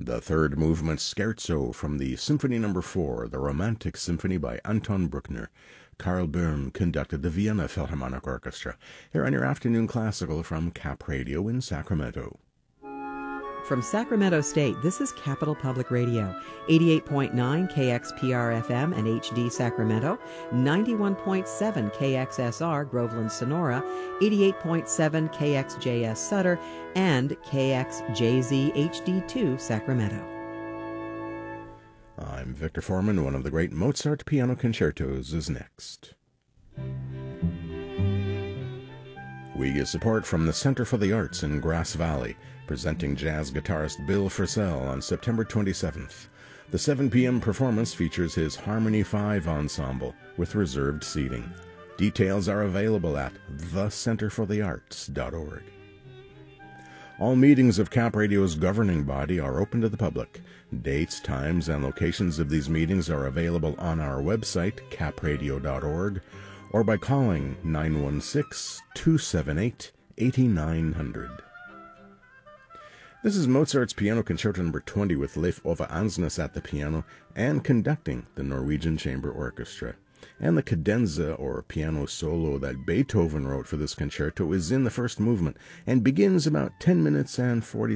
The third movement scherzo from the Symphony No. 4, the Romantic Symphony by Anton Bruckner. Karl Böhm conducted the Vienna Philharmonic Orchestra. Here on your afternoon classical from Cap Radio in Sacramento. From Sacramento State, this is Capital Public Radio, 88.9 KXPR-FM and HD Sacramento, 91.7 KXSR Groveland Sonora, 88.7 KXJS Sutter, and KXJZ HD2 Sacramento. I'm Victor Foreman. One of the great Mozart piano concertos is next. We get support from the Center for the Arts in Grass Valley, presenting jazz guitarist Bill Frisell on September 27th. The 7 p.m. performance features his Harmony 5 ensemble with reserved seating. Details are available at thecenterforthearts.org. All meetings of Cap Radio's governing body are open to the public. Dates, times, and locations of these meetings are available on our website, capradio.org, or by calling 916-278-8900. This is Mozart's Piano Concerto No. 20 with Leif Ove Ansnes at the piano and conducting the Norwegian Chamber Orchestra. And the cadenza, or piano solo, that Beethoven wrote for this concerto is in the first movement and begins about 10 minutes and 40